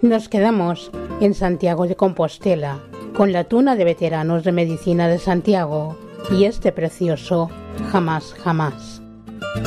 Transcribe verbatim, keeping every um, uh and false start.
Nos quedamos en Santiago de Compostela con la tuna de veteranos de medicina de Santiago y este precioso Jamás Jamás.